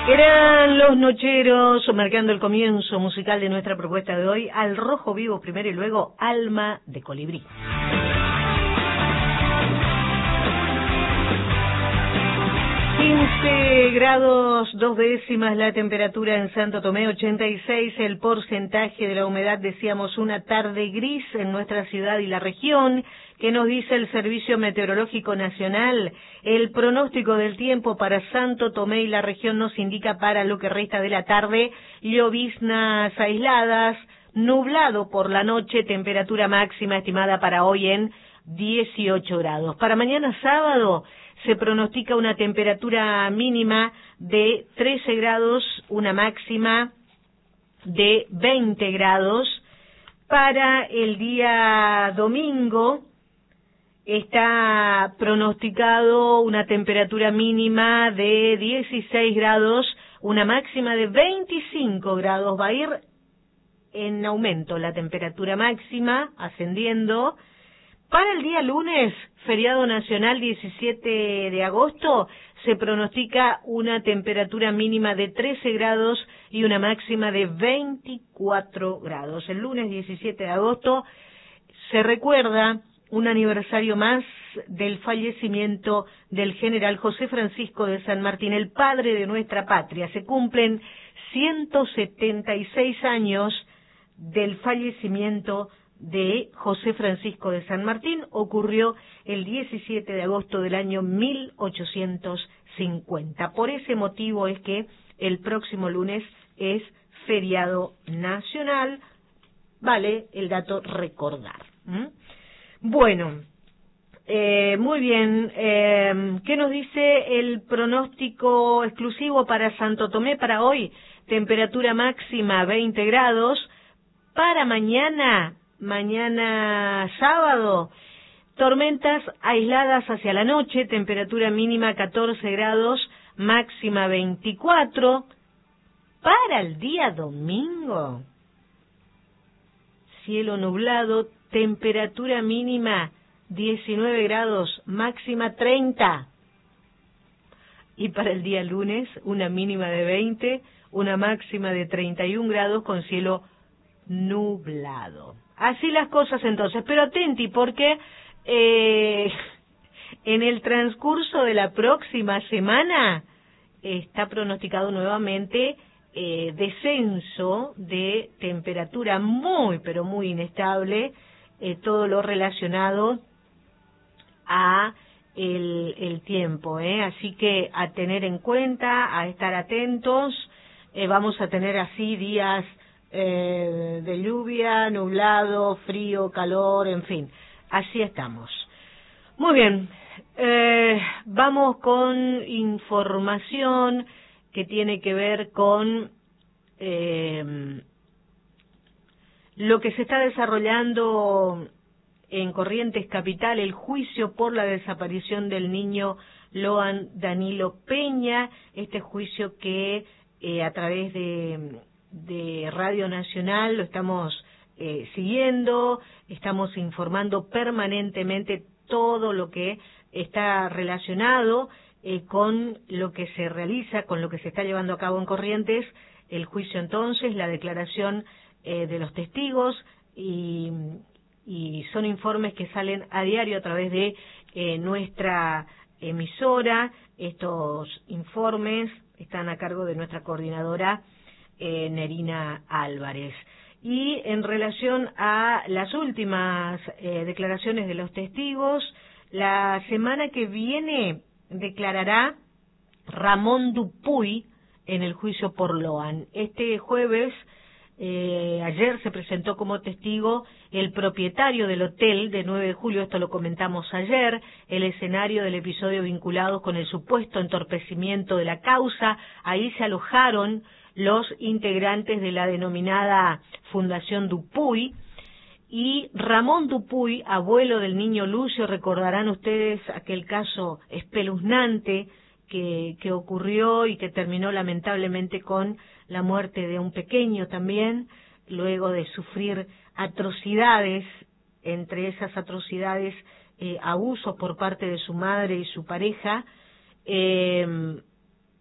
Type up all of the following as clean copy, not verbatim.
Eran Los Nocheros, marcando el comienzo musical de nuestra propuesta de hoy, Al Rojo Vivo primero y luego Alma de Colibrí. 15 grados 2 décimas la temperatura en Santo Tomé, 86 el porcentaje de la humedad, decíamos una tarde gris en nuestra ciudad y la región. ¿Qué nos dice el Servicio Meteorológico Nacional? El pronóstico del tiempo para Santo Tomé y la región nos indica para lo que resta de la tarde, lloviznas aisladas, nublado por la noche, temperatura máxima estimada para hoy en 18 grados. Para mañana sábado se pronostica una temperatura mínima de 13 grados, una máxima de 20 grados. Para el día domingo está pronosticado una temperatura mínima de 16 grados, una máxima de 25 grados. Va a ir en aumento la temperatura máxima, ascendiendo. Para el día lunes, feriado nacional 17 de agosto, se pronostica una temperatura mínima de 13 grados y una máxima de 24 grados. El lunes 17 de agosto se recuerda un aniversario más del fallecimiento del general José Francisco de San Martín, el padre de nuestra patria. Se cumplen 176 años del fallecimiento de José Francisco de San Martín. Ocurrió el 17 de agosto del año 1850. Por ese motivo es que el próximo lunes es feriado nacional. Vale el dato recordar. Bueno, muy bien. ¿Qué nos dice el pronóstico exclusivo para Santo Tomé para hoy? Temperatura máxima 20 grados. Para mañana sábado, tormentas aisladas hacia la noche, temperatura mínima 14 grados, máxima 24. Para el día domingo, cielo nublado, temperatura mínima 19 grados, máxima 30. Y para el día lunes, una mínima de 20, una máxima de 31 grados con cielo nublado. Así las cosas entonces, pero atenti porque en el transcurso de la próxima semana está pronosticado nuevamente descenso de temperatura muy, pero muy inestable, todo lo relacionado a el tiempo, así que a tener en cuenta, a estar atentos. Vamos a tener así días de lluvia, nublado, frío, calor, en fin, así estamos. Muy bien, vamos con información que tiene que ver con lo que se está desarrollando en Corrientes Capital, el juicio por la desaparición del niño Loan Danilo Peña, este juicio que a través de Radio Nacional lo estamos siguiendo, estamos informando permanentemente todo lo que está relacionado con lo que se realiza, con lo que se está llevando a cabo en Corrientes, el juicio entonces, la declaración de los testigos y son informes que salen a diario a través de nuestra emisora. Estos informes están a cargo de nuestra coordinadora Nerina Álvarez. Y en relación a las últimas declaraciones de los testigos, la semana que viene declarará Ramón Dupuy en el juicio por Loan. Este jueves, ayer se presentó como testigo el propietario del hotel de 9 de julio, esto lo comentamos ayer, el escenario del episodio vinculado con el supuesto entorpecimiento de la causa. Ahí se alojaron los integrantes de la denominada Fundación Dupuy, y Ramón Dupuy, abuelo del niño Lucio, recordarán ustedes aquel caso espeluznante que ocurrió y que terminó lamentablemente con la muerte de un pequeño también, luego de sufrir atrocidades, entre esas atrocidades abusos por parte de su madre y su pareja.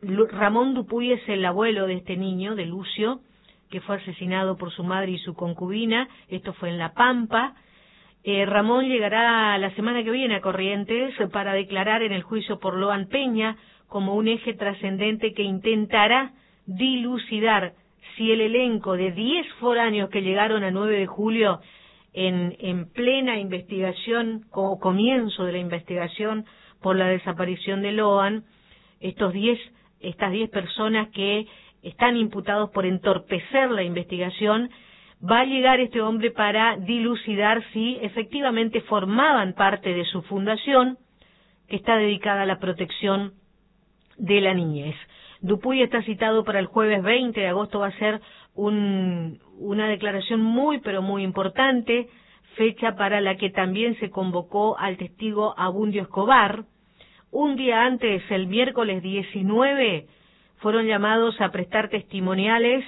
Ramón Dupuy es el abuelo de este niño, de Lucio, que fue asesinado por su madre y su concubina. Esto fue en La Pampa. Ramón llegará la semana que viene a Corrientes para declarar en el juicio por Loan Peña como un eje trascendente que intentará dilucidar si el elenco de 10 foráneos que llegaron a 9 de julio en plena investigación, o comienzo de la investigación por la desaparición de Loan, estas 10 personas que están imputados por entorpecer la investigación, va a llegar este hombre para dilucidar si efectivamente formaban parte de su fundación, que está dedicada a la protección de la niñez. Dupuy está citado para el jueves 20 de agosto, va a ser una declaración muy, pero muy importante, fecha para la que también se convocó al testigo Abundio Escobar. Un día antes, el miércoles 19, fueron llamados a prestar testimoniales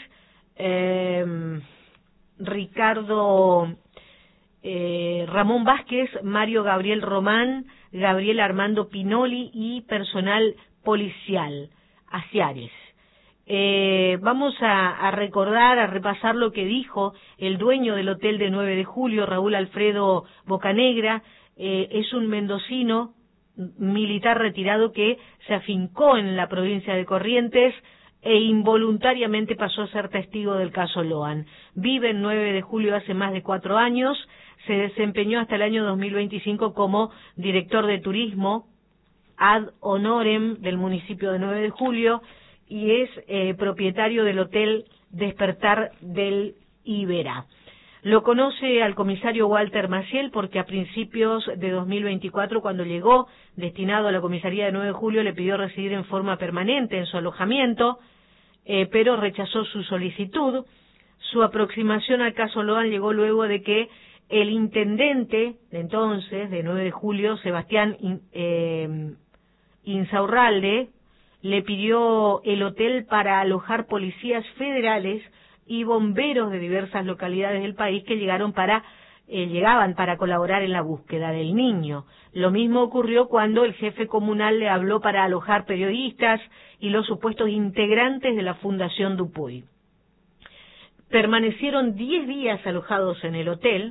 Ramón Vázquez, Mario Gabriel Román, Gabriel Armando Pinoli y personal policial, Asiares. Vamos a recordar, a repasar lo que dijo el dueño del hotel de 9 de julio, Raúl Alfredo Bocanegra. Es un mendocino militar retirado que se afincó en la provincia de Corrientes e involuntariamente pasó a ser testigo del caso Loan. Vive en 9 de julio hace más de 4 años, se desempeñó hasta el año 2025 como director de turismo ad honorem del municipio de 9 de julio y es propietario del Hotel Despertar del Iberá. Lo conoce al comisario Walter Maciel porque a principios de 2024, cuando llegó destinado a la comisaría de 9 de julio, le pidió residir en forma permanente en su alojamiento, pero rechazó su solicitud. Su aproximación al caso Loan llegó luego de que el intendente de entonces, de 9 de julio, Sebastián Insaurralde, le pidió el hotel para alojar policías federales y bomberos de diversas localidades del país que llegaban para colaborar en la búsqueda del niño. Lo mismo ocurrió cuando el jefe comunal le habló para alojar periodistas y los supuestos integrantes de la Fundación Dupuy. Permanecieron 10 días alojados en el hotel.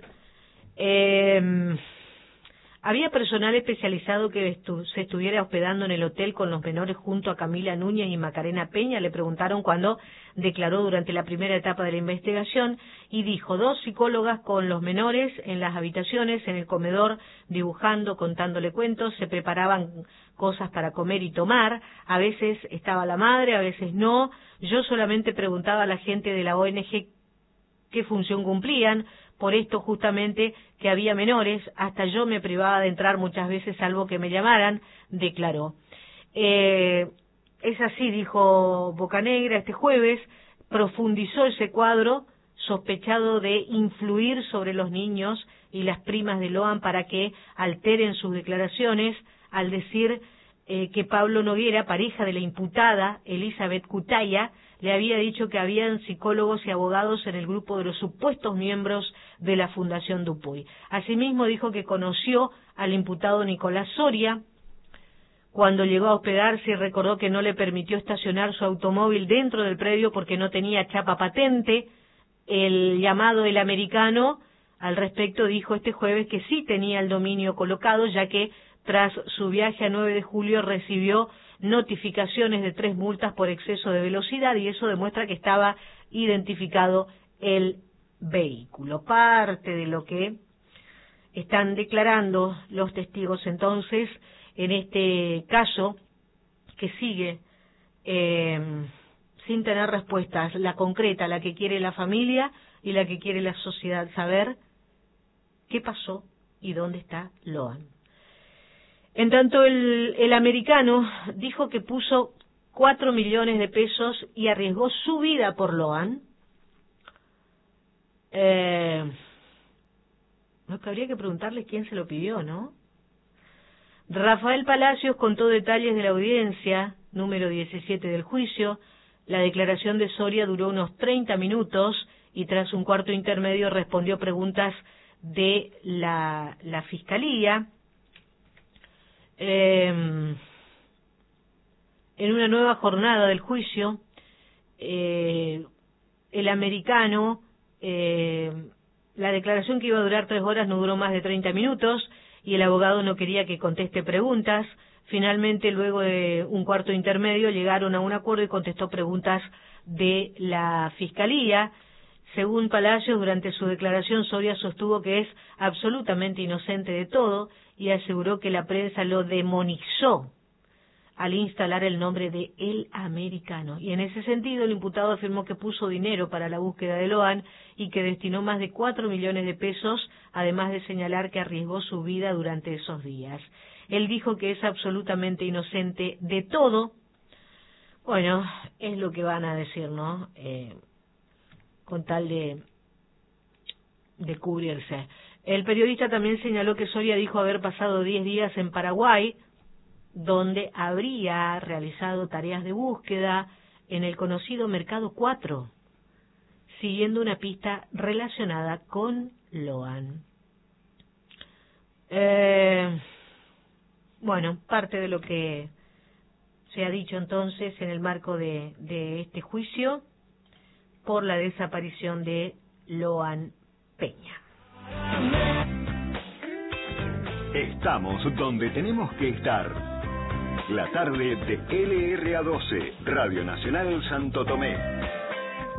Había personal especializado que se estuviera hospedando en el hotel con los menores junto a Camila Núñez y Macarena Peña, le preguntaron cuando declaró durante la primera etapa de la investigación y dijo 2 psicólogas con los menores en las habitaciones, en el comedor, dibujando, contándole cuentos, se preparaban cosas para comer y tomar, a veces estaba la madre, a veces no, yo solamente preguntaba a la gente de la ONG qué función cumplían, por esto justamente que había menores, hasta yo me privaba de entrar muchas veces salvo que me llamaran, declaró. Es así, dijo Bocanegra este jueves, profundizó ese cuadro sospechado de influir sobre los niños y las primas de Loan para que alteren sus declaraciones al decir que Pablo Noguera, pareja de la imputada Elizabeth Cutaya, le había dicho que habían psicólogos y abogados en el grupo de los supuestos miembros de la Fundación Dupuy. Asimismo dijo que conoció al imputado Nicolás Soria cuando llegó a hospedarse y recordó que no le permitió estacionar su automóvil dentro del predio porque no tenía chapa patente. El llamado El Americano al respecto dijo este jueves que sí tenía el dominio colocado, ya que tras su viaje a 9 de julio recibió notificaciones de 3 multas por exceso de velocidad y eso demuestra que estaba identificado el vehículo. Parte de lo que están declarando los testigos entonces en este caso que sigue sin tener respuestas, la concreta, la que quiere la familia y la que quiere la sociedad, saber qué pasó y dónde está Loan. En tanto, el americano dijo que puso 4 millones de pesos y arriesgó su vida por Loan. No habría que preguntarle quién se lo pidió, ¿no? Rafael Palacios contó detalles de la audiencia número 17 del juicio. La declaración de Soria duró unos 30 minutos y tras un cuarto intermedio respondió preguntas de la Fiscalía. en una nueva jornada del juicio, el americano, la declaración que iba a durar 3 horas no duró más de 30 minutos y el abogado no quería que conteste preguntas. Finalmente, luego de un cuarto intermedio, llegaron a un acuerdo y contestó preguntas de la Fiscalía. Según Palacios, durante su declaración, Soria sostuvo que es absolutamente inocente de todo y aseguró que la prensa lo demonizó al instalar el nombre de El Americano. Y en ese sentido, el imputado afirmó que puso dinero para la búsqueda de Loan y que destinó más de 4 millones de pesos, además de señalar que arriesgó su vida durante esos días. Él dijo que es absolutamente inocente de todo. Bueno, es lo que van a decir, ¿no? Con tal de cubrirse. El periodista también señaló que Soria dijo haber pasado 10 días en Paraguay, donde habría realizado tareas de búsqueda en el conocido Mercado 4, siguiendo una pista relacionada con Loan. Bueno, parte de lo que se ha dicho entonces en el marco de este juicio por la desaparición de Loan Peña. Estamos donde tenemos que estar. La tarde de LRA12, Radio Nacional Santo Tomé.